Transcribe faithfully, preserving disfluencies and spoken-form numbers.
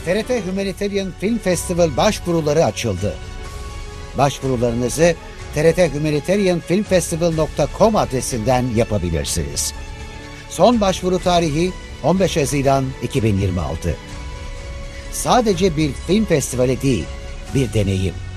T R T Humanitarian Film Festival başvuruları açıldı. Başvurularınızı t r t humanitarian film festival nokta com adresinden yapabilirsiniz. Son başvuru tarihi on beş Haziran iki bin yirmi altı. Sadece bir film festivali değil, bir deneyim.